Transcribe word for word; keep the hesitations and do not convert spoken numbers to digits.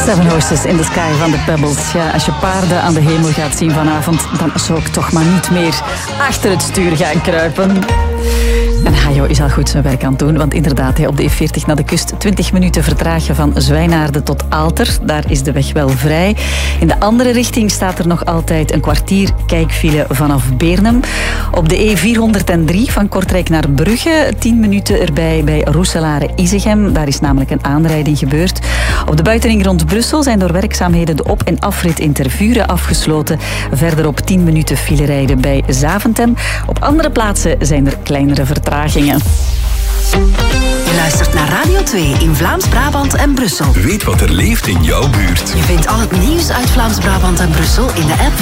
Seven Horses in the Sky van de Pebbles. Ja, als je paarden aan de hemel gaat zien vanavond, dan zou ik toch maar niet meer achter het stuur gaan kruipen. En Hajo is al goed zijn werk aan het doen, want inderdaad, op de E veertig naar de kust, twintig minuten vertragen van Zwijnaarden tot Aalter. Daar is de weg wel vrij. In de andere richting staat er nog altijd een kwartier kijkfile vanaf Beernem. Op de E vierhonderddrie van Kortrijk naar Brugge, tien minuten erbij bij Roeselare-Isegem. Daar is namelijk een aanrijding gebeurd. Op de buitenring rond Brussel zijn door werkzaamheden de op- en afrit in Tervuren afgesloten. Verderop tien minuten file rijden bij Zaventem. Op andere plaatsen zijn er kleinere vertragingen. Je luistert naar Radio twee in Vlaams-Brabant en Brussel. Weet wat er leeft in jouw buurt. Je vindt al het nieuws uit Vlaams-Brabant en Brussel in de app